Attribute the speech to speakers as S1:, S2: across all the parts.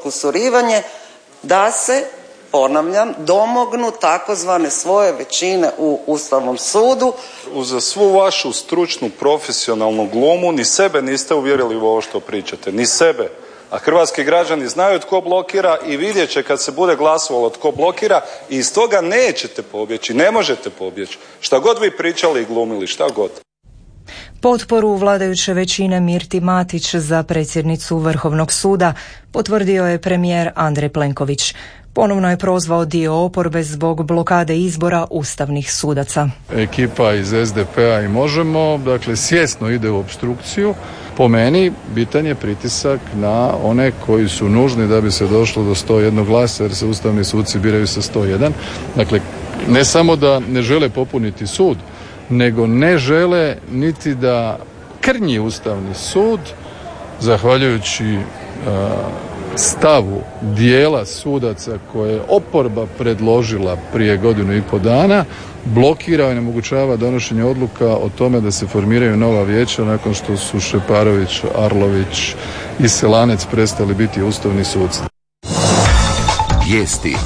S1: potkusurivanje da se, ponavljam, domognu takozvane svoje većine u Ustavnom sudu.
S2: Uz svu vašu stručnu, profesionalnu glumu ni sebe niste uvjerili u ovo što pričate, ni sebe. A hrvatski građani znaju tko blokira i vidjet će kad se bude glasovalo tko blokira i iz toga nećete pobjeći, ne možete pobjeći. Šta god vi pričali i glumili, šta god.
S3: Potporu vladajuće većine Mirti Matić za predsjednicu Vrhovnog suda potvrdio je premijer Andrej Plenković. Ponovno je prozvao dio oporbe zbog blokade izbora ustavnih sudaca.
S4: Ekipa iz SDP-a i Možemo, dakle, svjesno ide u opstrukciju. Po meni, bitan je pritisak na one koji su nužni da bi se došlo do 101 glasa, jer se ustavni suci biraju sa 101. Dakle, ne samo da ne žele popuniti sud, nego ne žele niti da krnji Ustavni sud, zahvaljujući stavu dijela sudaca koje je oporba predložila prije 1.5 dana, blokira i onemogućava donošenje odluka o tome da se formiraju nova vijeća nakon što su Šeparović, Arlović i Selanec prestali biti ustavni suci.
S5: Vijesti.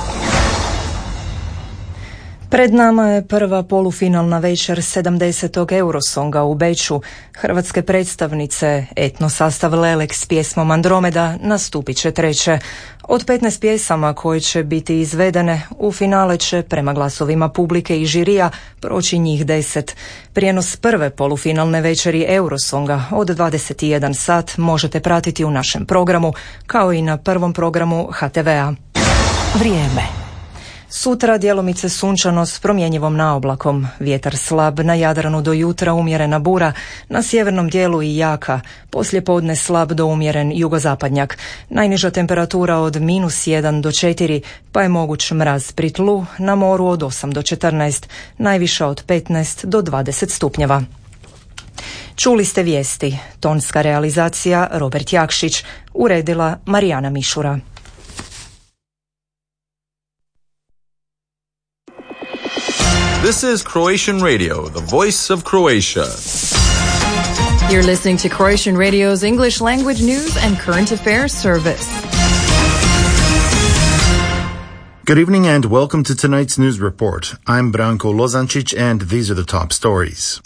S3: Pred nama je prva polufinalna večer 70. Eurosonga u Beču. Hrvatske predstavnice etno sastav Lelek s pjesmom Andromeda nastupit će treće. Od 15 pjesama koje će biti izvedene, u finale će prema glasovima publike i žirija proći njih 10. Prijenos prve polufinalne večeri Eurosonga od 21 sat možete pratiti u našem programu, kao i na prvom programu HTV-a.
S5: Vrijeme.
S3: Sutra djelomice sunčano s promjenjivom naoblakom, vjetar slab, na Jadranu do jutra umjerena bura, na sjevernom dijelu i jaka, poslijepodne slab do umjeren jugozapadnjak, najniža temperatura od -1 do 4, pa je moguć mraz pri tlu, na moru od 8 do 14, najviša od 15 do 20 stupnjeva. Čuli ste vijesti, tonska realizacija Robert Jakšić, uredila Marijana Mišura.
S6: This is Croatian Radio, the voice of Croatia.
S7: You're listening to Croatian Radio's English language news and current affairs service.
S8: Good evening and welcome to tonight's news report. I'm Branko Lozančić and these are the top stories.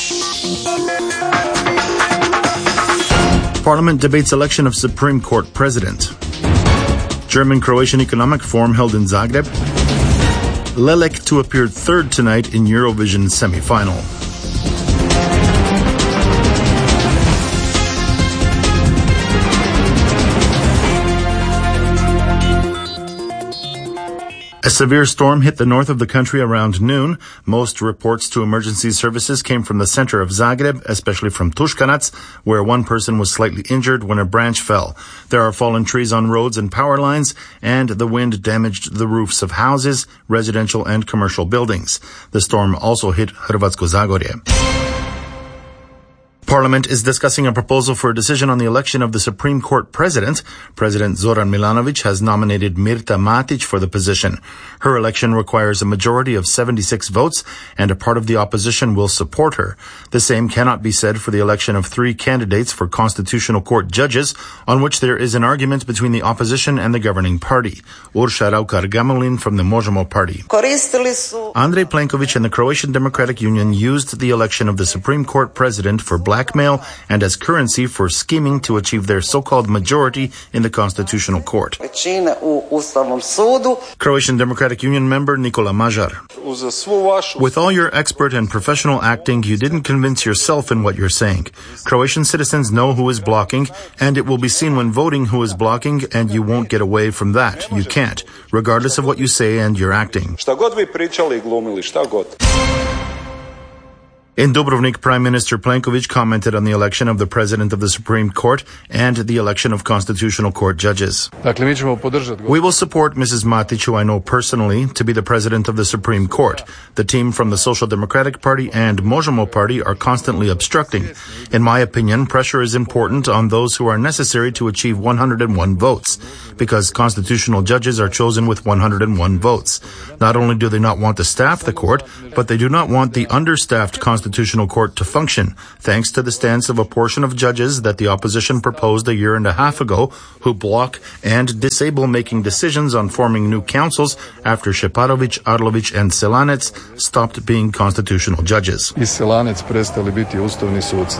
S8: Parliament debates election of Supreme Court president. German-Croatian Economic Forum held in Zagreb. Lelek to appear third tonight in Eurovision semi-final. A severe storm hit the north of the country around noon. Most reports to emergency services came from the center of Zagreb, especially from Tuškanac, where one person was slightly injured when a branch fell. There are fallen trees on roads and power lines, and the wind damaged the roofs of houses, residential and commercial buildings. The storm also hit Hrvatsko Zagorje. Parliament is discussing a proposal for a decision on the election of the Supreme Court president. President Zoran Milanović has nominated Mirta Matić for the position. Her election requires a majority of 76 votes, and a part of the opposition will support her. The same cannot be said for the election of 3 candidates for Constitutional Court judges, on which there is an argument between the opposition and the governing party. Urša Raukar-Gamulin from the Možemo party. Andrej Plenković and the Croatian Democratic Union used the election of the Supreme Court president for blackmail and as currency for scheming to achieve their so-called majority in the Constitutional Court. Croatian Democratic Union member Nikola Mažar. With all your expert and professional acting, you didn't convince yourself in what you're saying. Croatian citizens know who is blocking, and it will be seen when voting who is blocking, and you won't get away from that. You can't, regardless of what you say and your acting. In Dubrovnik, Prime Minister Plenković commented on the election of the President of the Supreme Court and the election of Constitutional Court judges. We will support Mrs. Matić, who I know personally, to be the President of the Supreme Court. The team from the Social Democratic Party and Možemo party are constantly obstructing. In my opinion, pressure is important on those who are necessary to achieve 101 votes, because constitutional judges are chosen with 101 votes. Not only do they not want to staff the court, but they do not want the understaffed constitutional Constitutional Court to function, thanks to the stance of a portion of judges that the opposition proposed a year and a half ago, who block and disable making decisions on forming new councils after Šeparović, Arlović, and Selanec stopped being constitutional judges.
S4: I Selanec prestali biti ustavni suci.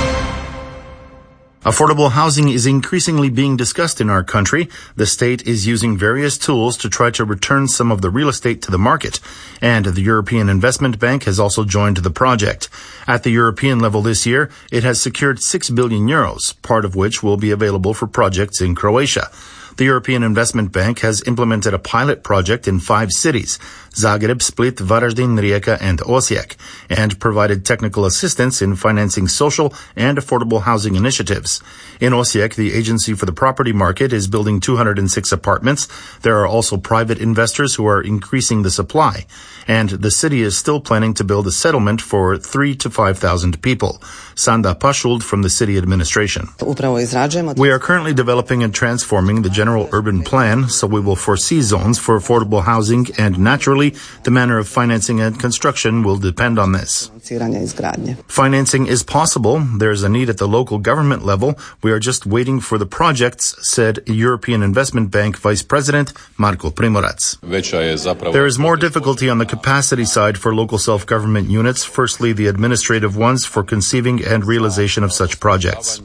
S8: Affordable housing is increasingly being discussed in our country. The state is using various tools to try to return some of the real estate to the market, and the European Investment Bank has also joined the project. At the European level this year, it has secured 6 billion euros, part of which will be available for projects in Croatia. The European Investment Bank has implemented a pilot project in 5 cities, Zagreb, Split, Varaždin, Rijeka, and Osijek, and provided technical assistance in financing social and affordable housing initiatives. In Osijek, the Agency for the Property Market is building 206 apartments. There are also private investors who are increasing the supply, and the city is still planning to build a settlement for 3,000 to 5,000 people. Sanda Pashuld from the city administration. We are currently developing and transforming the general urban plan, so we will foresee zones for affordable housing, and naturally, the manner of financing and construction will depend on this. Financing is possible. There is a need at the local government level. We are just waiting for the projects, said European Investment Bank Vice President Marko Primorac. There is more difficulty on the capacity side for local self-government units, firstly the administrative ones for conceiving and realization of such projects.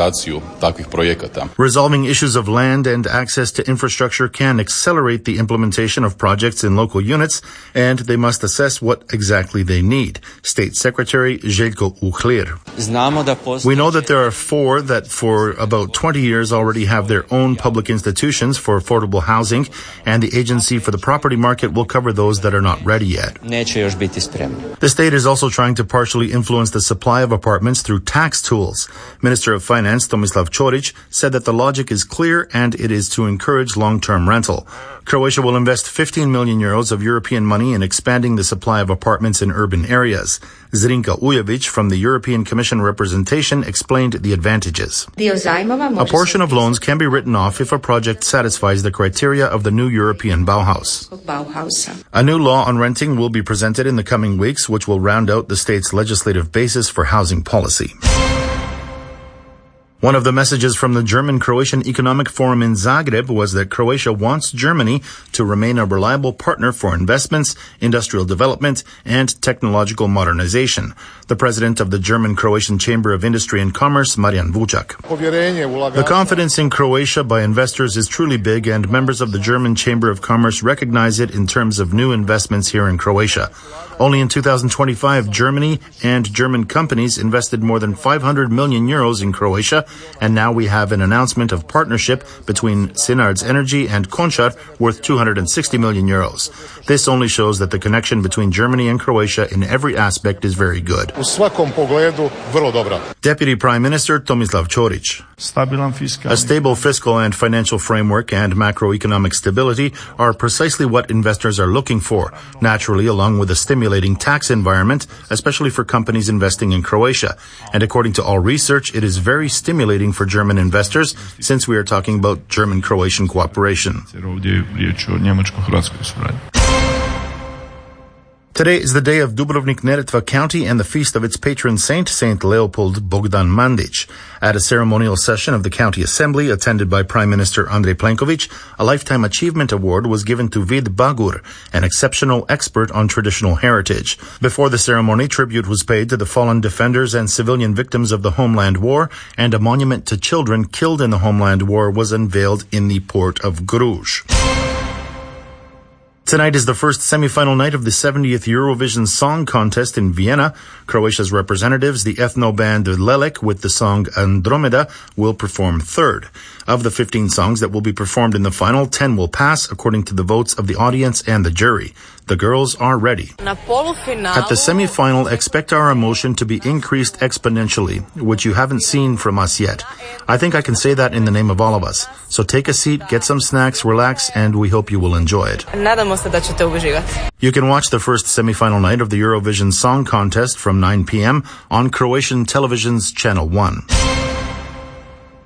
S8: Resolving issues of land and access to infrastructure can accelerate the implementation of projects in local units, and they must assess what exactly they need. State Secretary Željko Uhlir. We know that there are 4 that for about 20 years already have their own public institutions for affordable housing, and the Agency for the Property Market will cover those that are not ready yet. The state is also trying to partially influence the supply of apartments through tax tools. Minister of Finance Tomislav Ćorić said that the logic is clear and it is to encourage long-term rental. Croatia will invest 15 million euros of European money in expanding the supply of apartments in urban areas. Zrinka Ujović from the European Commission representation explained the advantages. A portion of loans can be written off if a project satisfies the criteria of the new European Bauhaus. A new law on renting will be presented in the coming weeks, which will round out the state's legislative basis for housing policy. One of the messages from the German-Croatian Economic Forum in Zagreb was that Croatia wants Germany to remain a reliable partner for investments, industrial development, and technological modernization. The president of the German-Croatian Chamber of Industry and Commerce, Marijan Vučak. The confidence in Croatia by investors is truly big, and members of the German Chamber of Commerce recognize it in terms of new investments here in Croatia. Only in 2025, Germany and German companies invested more than 500 million euros in Croatia, and now we have an announcement of partnership between Sinards Energy and Končar worth 260 million euros. This only shows that the connection between Germany and Croatia in every aspect is very good. Deputy Prime Minister Tomislav Ćorić. A stable fiscal and financial framework and macroeconomic stability are precisely what investors are looking for, naturally along with a stimulating tax environment, especially for companies investing in Croatia. And according to all research, it is very stimulating for German investors, since we are talking about German-Croatian cooperation. Today is the day of Dubrovnik-Neretva County and the feast of its patron saint, Saint Leopold Bogdan Mandić. At a ceremonial session of the county assembly attended by Prime Minister Andrej Plenković, a Lifetime Achievement Award was given to Vid Bagur, an exceptional expert on traditional heritage. Before the ceremony, tribute was paid to the fallen defenders and civilian victims of the Homeland War, and a monument to children killed in the Homeland War was unveiled in the port of Gruž. Tonight is the first semi-final night of the 70th Eurovision Song Contest in Vienna. Croatia's representatives, the ethno-band Lelek, with the song Andromeda, will perform third. Of the 15 songs that will be performed in the final, 10 will pass, according to the votes of the audience and the jury. The girls are ready. At the semi-final, expect our emotion to be increased exponentially, which you haven't seen from us yet. I think I can say that in the name of all of us. So take a seat, get some snacks, relax, and we hope you will enjoy it. You can watch the first semi-final night of the Eurovision Song Contest from 9 p.m. on Croatian Television's Channel 1.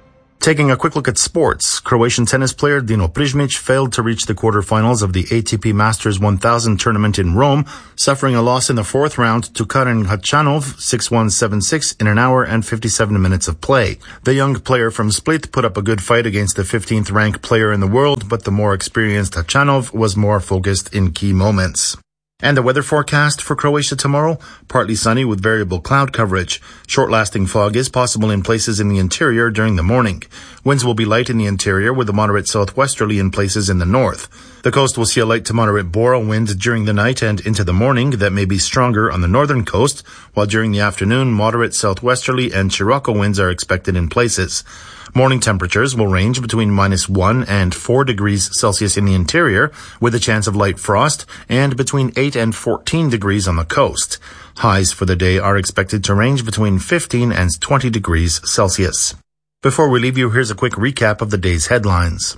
S8: Taking a quick look at sports, Croatian tennis player Dino Prizmic failed to reach the quarterfinals of the ATP Masters 1000 tournament in Rome, suffering a loss in the fourth round to Karen Khachanov 6-1, 7-6 in an hour and 57 minutes of play. The young player from Split put up a good fight against the 15th ranked player in the world, but the more experienced Khachanov was more focused in key moments. And the weather forecast for Croatia tomorrow, partly sunny with variable cloud coverage. Short-lasting fog is possible in places in the interior during the morning. Winds will be light in the interior with a moderate southwesterly in places in the north. The coast will see a light to moderate Bora wind during the night and into the morning that may be stronger on the northern coast, while during the afternoon, moderate southwesterly and Scirocco winds are expected in places. Morning temperatures will range between -1 and 4 degrees Celsius in the interior, with a chance of light frost, and between 8 and 14 degrees on the coast. Highs for the day are expected to range between 15 and 20 degrees Celsius. Before we leave you, here's a quick recap of the day's headlines.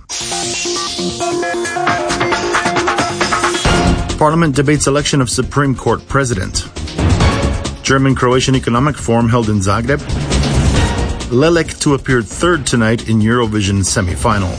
S8: Parliament debates election of Supreme Court President. German-Croatian Economic Forum held in Zagreb. Lelek 2 appeared third tonight in Eurovision semi-final.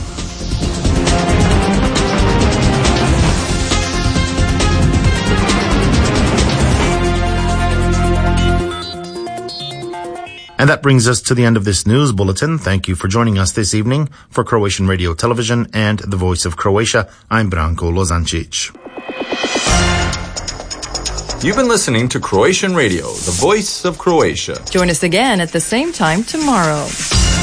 S8: And that brings us to the end of this news bulletin. Thank you for joining us this evening. For Croatian Radio Television and the Voice of Croatia, I'm Branko Lozancic.
S6: You've been listening to Croatian Radio, the Voice of Croatia.
S7: Join us again at the same time tomorrow.